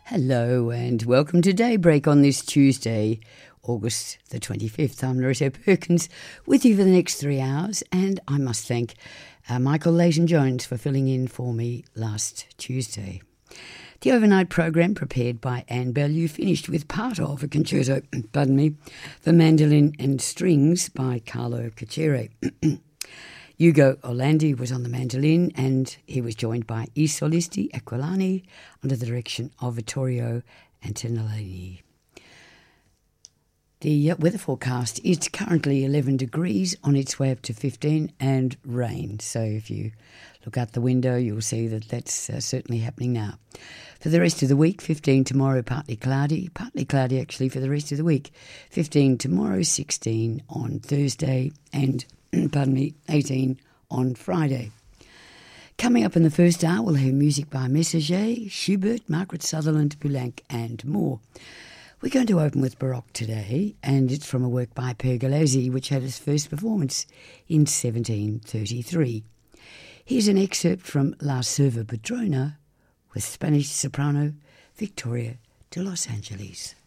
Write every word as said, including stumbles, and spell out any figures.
Hello and welcome to Daybreak on this Tuesday, August the twenty-fifth. I'm Loretto Perkins with you for the next three hours, and I must thank uh, Michael Leighton-Jones for filling in for me last Tuesday. The overnight program prepared by Anne Bellew finished with part of a concerto, pardon me, for mandolin and strings by Carlo Cacciere. Ugo Orlandi was on the mandolin, and he was joined by I Solisti Aquilani under the direction of Vittorio Antonelli. The weather forecast is currently eleven degrees, on its way up to fifteen, and rain. So if you look out the window, you'll see that that's uh, certainly happening now. For the rest of the week, fifteen tomorrow, partly cloudy, partly cloudy actually for the rest of the week. fifteen tomorrow, sixteen on Thursday, and pardon me, eighteen on Friday. Coming up in the first hour, we'll have music by Messager, Schubert, Margaret Sutherland, Poulenc, and more. We're going to open with Baroque today, and it's from a work by Pergolesi, which had its first performance in seventeen thirty-three. Here's an excerpt from La Serva Padrona with Spanish soprano Victoria de Los Angeles.